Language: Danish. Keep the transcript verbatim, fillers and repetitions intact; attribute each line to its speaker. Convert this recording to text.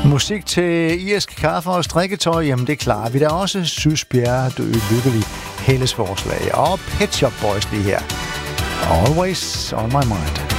Speaker 1: Musik til irsk kaffe og strikketøj, jamen det klarer vi da også. Sys Bjerre, du er lykkelig. Helles forslag. Og Pet Shop Boys lige her. Always on my mind.